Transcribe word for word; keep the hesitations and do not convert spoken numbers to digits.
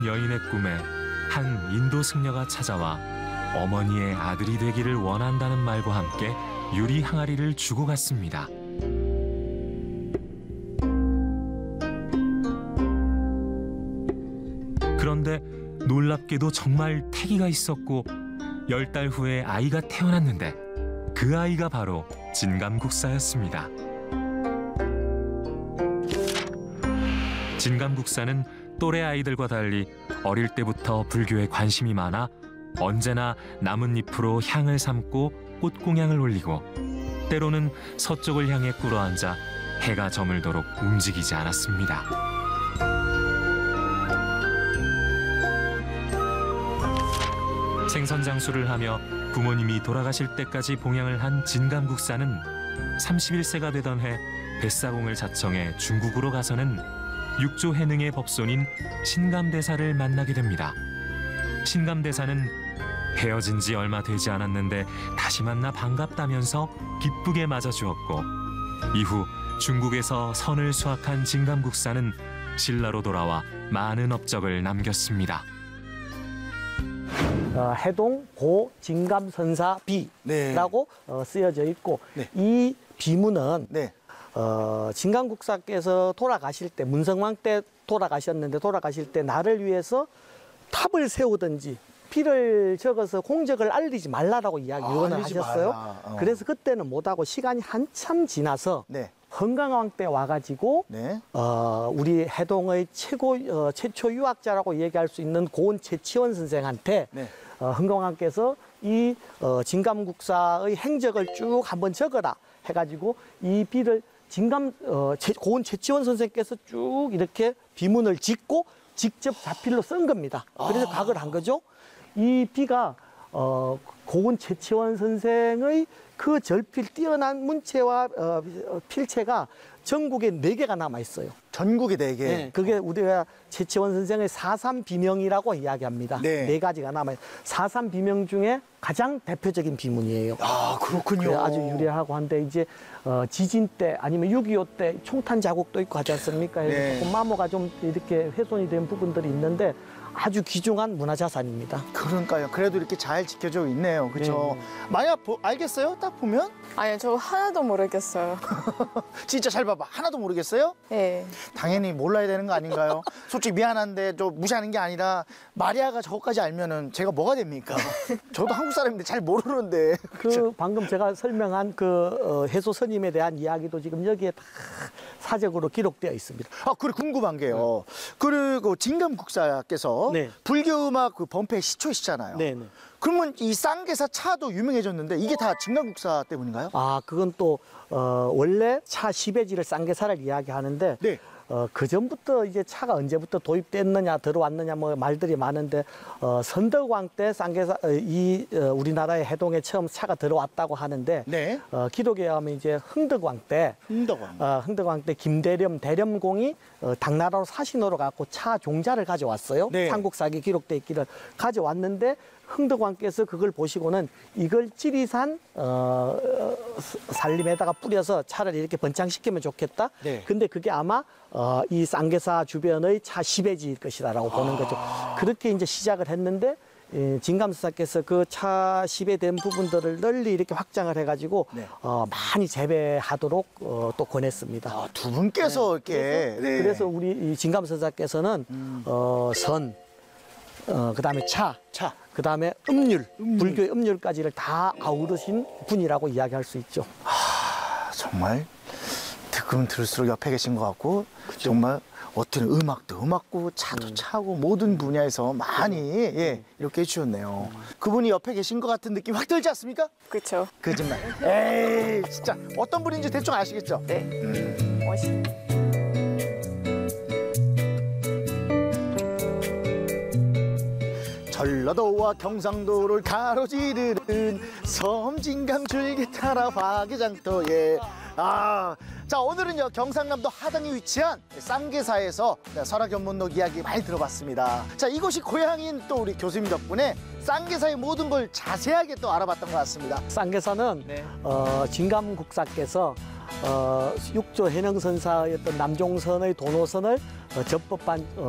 여인의 꿈에 한 인도 승려가 찾아와 어머니의 아들이 되기를 원한다는 말과 함께 유리 항아리를 주고 갔습니다. 그런데 놀랍게도 정말 태기가 있었고 열 달 후에 아이가 태어났는데 그 아이가 바로 진감국사였습니다. 진감국사는 또래 아이들과 달리 어릴 때부터 불교에 관심이 많아 언제나 나뭇잎으로 향을 삼고 꽃공양을 올리고 때로는 서쪽을 향해 꿇어앉아 해가 저물도록 움직이지 않았습니다. 생선장수를 하며 부모님이 돌아가실 때까지 봉양을 한 진감국사는 서른일 세가 되던 해 뱃사공을 자청해 중국으로 가서는 육조 해능의 법손인 신감대사를 만나게 됩니다. 신감대사는 헤어진 지 얼마 되지 않았는데 다시 만나 반갑다면서 기쁘게 맞아주었고 이후 중국에서 선을 수확한 진감국사는 신라로 돌아와 많은 업적을 남겼습니다. 어, 해동 고 진감선사 비라고 네. 어, 쓰여져 있고 네. 이 비문은 네. 어, 진감국사께서 돌아가실 때 문성왕 때 돌아가셨는데 돌아가실 때 나를 위해서 탑을 세우든지 피를 적어서 공적을 알리지 말라라고 이야기 의원을 아, 하셨어요. 어. 그래서 그때는 못하고 시간이 한참 지나서 네. 흥강왕 때 와가지고 네. 어, 우리 해동의 최고 어, 최초 유학자라고 얘기할 수 있는 고은 최치원 선생한테 네. 어, 흥강왕께서 이 어, 진감국사의 행적을 쭉 한번 적어라 해가지고 이 비를 진감 어, 최, 고은 최치원 선생께서 쭉 이렇게 비문을 짓고 직접 자필로 쓴 겁니다. 그래서 아. 각을 한 거죠. 이 비가 어, 고은 최치원 선생의 그 절필 뛰어난 문체와 어, 필체가 전국에 네 개가 남아 있어요. 전국에 네 개. 네, 그게 우리가 최치원 선생의 사삼 비명이라고 이야기합니다. 네, 네 가지가 남아 있어요. 사삼 비명 중에 가장 대표적인 비문이에요. 아, 그렇군요. 아주 유려하고 한데 이제 어, 지진 때 아니면 육이오 때 총탄 자국도 있고 하지 않습니까? 네. 조금 마모가 좀 이렇게 훼손이 된 부분들이 있는데 아주 귀중한 문화자산입니다. 그러니까요. 그래도 이렇게 잘 지켜져 있네요. 그렇죠? 네. 만약 보, 알겠어요? 딱 보면? 아니요, 저 하나도 모르겠어요. 진짜 잘 봐봐. 하나도 모르겠어요? 네. 당연히 몰라야 되는 거 아닌가요? 솔직히 미안한데 저 무시하는 게 아니라 마리아가 저것까지 알면은 제가 뭐가 됩니까? 저도 한국 사람인데 잘 모르는데. 그 방금 제가 설명한 그 어, 해소 스님에 대한 이야기도 지금 여기에 다 사적으로 기록되어 있습니다. 아, 그래 궁금한 게요. 네. 그리고 진감국사께서 네. 불교음악 그 범패의 시초시잖아요. 네, 네. 그러면 이 쌍계사 차도 유명해졌는데 이게 다 진감국사 때문인가요? 아, 그건 또 어, 원래 차 시베지를 쌍계사를 이야기하는데 네. 어, 그 전부터 이제 차가 언제부터 도입됐느냐 들어왔느냐 뭐 말들이 많은데 어, 선덕왕 때 쌍계사 어, 이 어, 우리나라의 해동에 처음 차가 들어왔다고 하는데 네. 어, 기록에 의하면 이제 흥덕왕 때 흥덕왕 어, 흥덕왕 때 김대렴 대렴공이 어, 당나라로 사신으로 갖고 차 종자를 가져왔어요. 네. 삼국사기에 기록돼 있기를 가져왔는데 흥덕왕께서 그걸 보시고는 이걸 지리산 어, 산림에다가 뿌려서 차를 이렇게 번창시키면 좋겠다. 네. 근데 그게 아마 어, 이 쌍계사 주변의 차 시베지일 것이다라고 아. 보는 거죠. 그렇게 이제 시작을 했는데 예, 진감수사께서 그 차 시베된 부분들을 널리 이렇게 확장을 해가지고 네. 어, 많이 재배하도록 어, 또 권했습니다. 아, 두 분께서 네. 이렇게 그래서, 네. 그래서 우리 이 진감수사께서는 음. 어, 선, 어, 그다음에 차, 차. 그다음에 음률, 음률, 불교의 음률까지를 다 아우르신 분이라고 이야기할 수 있죠. 아, 정말 듣면 들을수록 옆에 계신 것 같고 그쵸? 정말 어떤 음악도 음악고 차도 음. 차고 모든 분야에서 많이 예, 이렇게 해주셨네요. 음. 그분이 옆에 계신 것 같은 느낌 확 들지 않습니까? 그렇죠. 거짓말. 에이 진짜 어떤 분인지 대충 아시겠죠? 네. 음. 멋있. 전라도와 경상도를 가로지르는 섬진강 줄기 타라 화개장터에 아, 자 오늘은요 경상남도 하당에 위치한 쌍계사에서 설화견문록 이야기 많이 들어봤습니다. 자 이곳이 고향인 또 우리 교수님 덕분에 쌍계사의 모든 걸 자세하게 또 알아봤던 것 같습니다. 쌍계사는 네. 어, 진감국사께서 어, 육조 해능선사였던 남종선의 도노선을 어, 접법한 어,